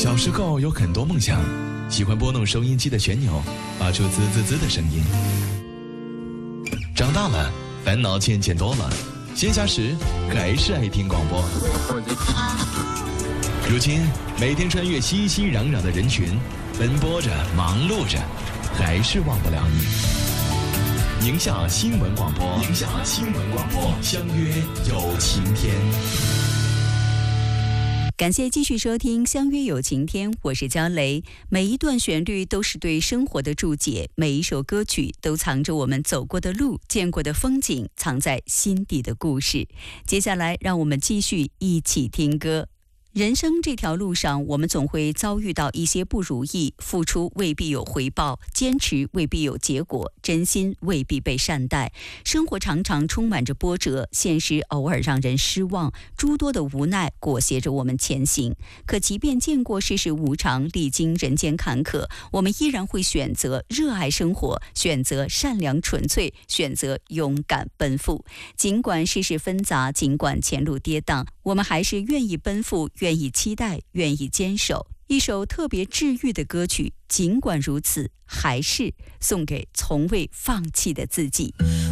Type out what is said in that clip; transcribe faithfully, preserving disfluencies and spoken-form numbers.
小时候有很多梦想，喜欢拨弄收音机的旋钮，发出滋滋滋的声音。长大了，烦恼渐渐多了，闲暇时还是爱听广播。如今，每天穿越熙熙攘攘的人群，奔波着，忙碌着，还是忘不了你。宁夏新闻广播，宁夏新闻广播，相约有晴天。 感谢继续收听《相约有晴天》，我是焦雷。每一段旋律都是对生活的注解，每一首歌曲都藏着我们走过的路、见过的风景，藏在心底的故事。接下来，让我们继续一起听歌。人生这条路上，我们总会遭遇到一些不如意，付出未必有回报，坚持未必有结果，真心未必被善待。生活常常充满着波折，现实偶尔让人失望，诸多的无奈裹挟着我们前行。可即便见过世事无常，历经人间坎坷，我们依然会选择热爱生活，选择善良纯粹，选择勇敢奔赴。尽管世事纷杂，尽管前路跌宕，我们还是愿意奔赴，愿意期待，愿意坚守。一首特别治愈的歌曲，尽管如此，还是送给从未放弃的自己。